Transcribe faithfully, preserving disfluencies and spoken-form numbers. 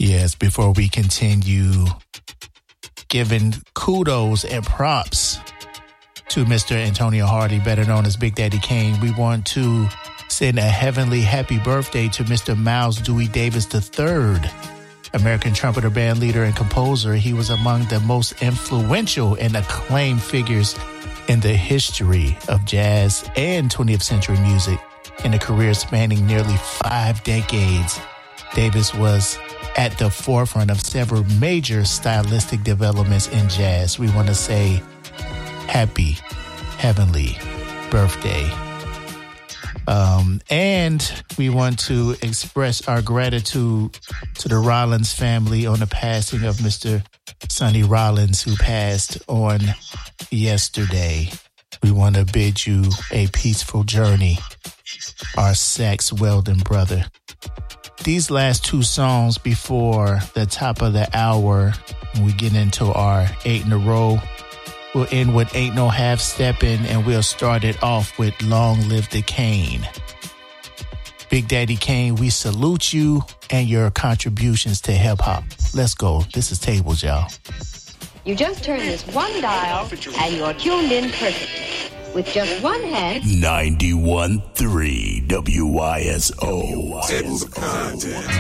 Yes, before we continue giving kudos and props to Mister Antonio Hardy, better known as Big Daddy Kane, we want to send a heavenly happy birthday to Mister Miles Dewey Davis the third, American trumpeter, band leader, and composer. He was among the most influential and acclaimed figures in the history of jazz and twentieth century music. In a career spanning nearly five decades, Davis was at the forefront of several major stylistic developments in jazz. We want to say happy, heavenly birthday. Um, and we want to express our gratitude to the Rollins family on the passing of Mister Sonny Rollins, who passed on yesterday. We want to bid you a peaceful journey, our Sax Weldon brother. These last two songs before the top of the hour, when we get into our eight in a row, we'll end with Ain't No Half Steppin', and we'll start it off with Long Live the Kane. Big Daddy Kane, we salute you and your contributions to hip hop. Let's go. This is Tables, y'all. You just turn this one dial and you're tuned in perfectly. With just one hand. ninety-one point three W I S O. Tables of content.